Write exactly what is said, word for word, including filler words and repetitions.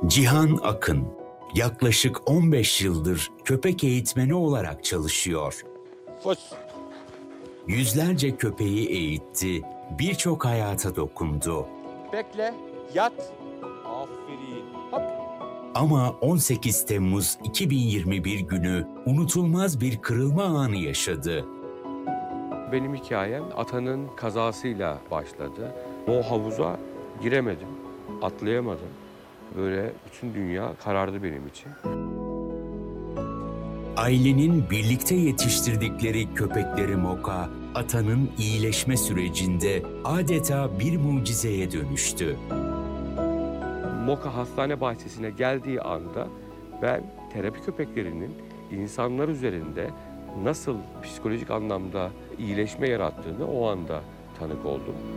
Cihan Akın, yaklaşık on beş yıldır köpek eğitmeni olarak çalışıyor. Fos. Yüzlerce köpeği eğitti, birçok hayata dokundu. Bekle, yat. Aferin. Hop. Ama on sekiz Temmuz iki bin yirmi bir günü unutulmaz bir kırılma anı yaşadı. Benim hikayem Atan'ın kazasıyla başladı. O havuza giremedim, atlayamadım. Böyle bütün dünya karardı benim için. Ailenin birlikte yetiştirdikleri köpekleri Moka, Atan'ın iyileşme sürecinde adeta bir mucizeye dönüştü. Moka hastane bahçesine geldiği anda ben terapi köpeklerinin insanlar üzerinde nasıl psikolojik anlamda iyileşme yarattığını o anda tanık oldum.